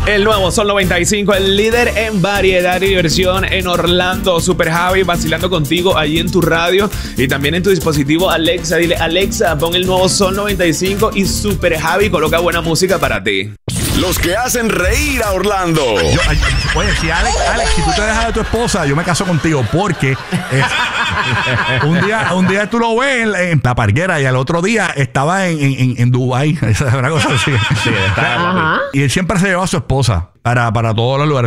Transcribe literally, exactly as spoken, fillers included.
El nuevo Sol noventa y cinco, el líder en variedad y diversión en Orlando. Super Javi vacilando contigo allí en tu radio y también en tu dispositivo Alexa. Dile, Alexa, pon el nuevo Sol noventa y cinco y Super Javi coloca buena música para ti. Los que hacen reír a Orlando. Yo, ay, oye, si Alex, Alex, si tú te dejas de tu esposa, yo me caso contigo porque eh, un día un día tú lo ves en, en la parguera y al otro día estaba en, en, en Dubái. Esa es una cosa así. Sí, está. Y él siempre se lleva a su esposa para, para todos los lugares.